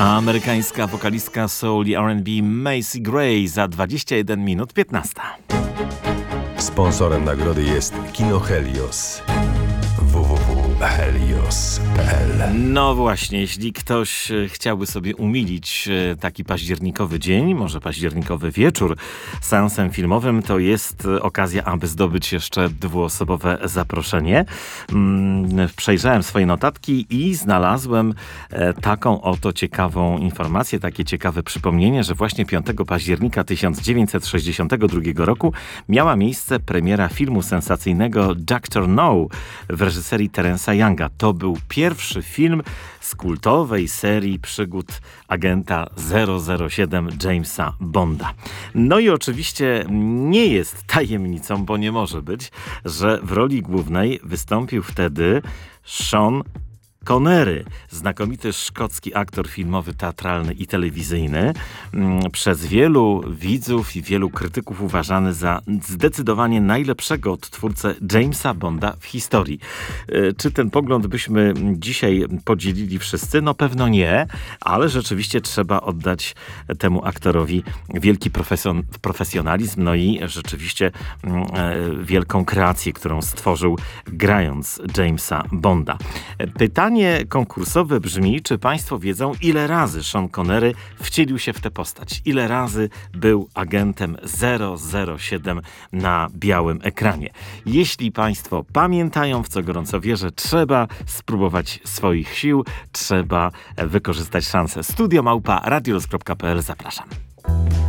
Amerykańska wokalistka soul i R&B Macy Gray za 21 minut 15. Sponsorem nagrody jest Kino Helios. www.helios.pl. No właśnie, jeśli ktoś chciałby sobie umilić taki październikowy dzień, może październikowy wieczór seansem filmowym, to jest okazja, aby zdobyć jeszcze dwuosobowe zaproszenie. Przejrzałem swoje notatki i znalazłem taką oto ciekawą informację, takie ciekawe przypomnienie, że właśnie 5 października 1962 roku miała miejsce premiera filmu sensacyjnego Dr. No w reżyserii Terence'a Younga. To był pierwszy film z kultowej serii przygód agenta 007 Jamesa Bonda. No i oczywiście nie jest tajemnicą, bo nie może być, że w roli głównej wystąpił wtedy Sean Connery, znakomity szkocki aktor filmowy, teatralny i telewizyjny, przez wielu widzów i wielu krytyków uważany za zdecydowanie najlepszego odtwórcę Jamesa Bonda w historii. Czy ten pogląd byśmy dzisiaj podzielili wszyscy? No pewno nie, ale rzeczywiście trzeba oddać temu aktorowi wielki profesjonalizm, no i rzeczywiście wielką kreację, którą stworzył grając Jamesa Bonda. Pytanie konkursowe brzmi, czy państwo wiedzą, ile razy Sean Connery wcielił się w tę postać? Ile razy był agentem 007 na białym ekranie? Jeśli państwo pamiętają, w co gorąco wierzę, trzeba spróbować swoich sił, trzeba wykorzystać szansę. Studio@radioluz.pl. Zapraszam.